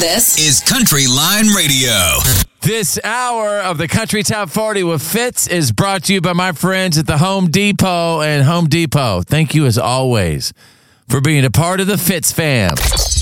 This is Country Line Radio. This hour of the Country Top 40 with Fitz is brought to you by my friends at the Home Depot and Home Depot. Thank you as always for being a part of the Fitz fam.